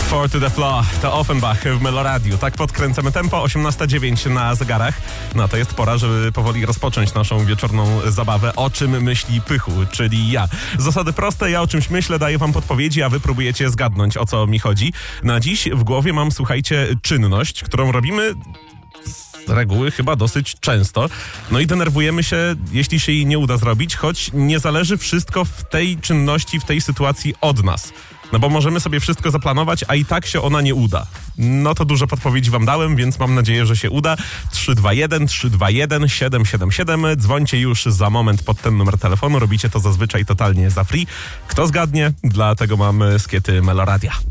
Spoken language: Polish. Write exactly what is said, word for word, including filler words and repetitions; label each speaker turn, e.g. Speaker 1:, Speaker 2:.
Speaker 1: Four to the floor, to Offenbach w Meloradiu. Tak podkręcamy tempo, osiemnasta dziewięć na zegarach. No to jest pora, żeby powoli rozpocząć naszą wieczorną zabawę. O czym myśli Pychu, czyli ja. Zasady proste, ja o czymś myślę, daję wam podpowiedzi, a wy próbujecie zgadnąć, o co mi chodzi. Na dziś w głowie mam, słuchajcie, czynność, którą robimy z reguły chyba dosyć często. No i denerwujemy się, jeśli się jej nie uda zrobić, choć nie zależy wszystko w tej czynności, w tej sytuacji od nas. No bo możemy sobie wszystko zaplanować, a i tak się ona nie uda. No to dużo podpowiedzi wam dałem, więc mam nadzieję, że się uda. trzy dwa jeden, trzy dwa jeden, siedem siedem siedem. Dzwońcie już za moment pod ten numer telefonu. Robicie to zazwyczaj totalnie za free. Kto zgadnie? Dlatego mamy skiety Meloradia.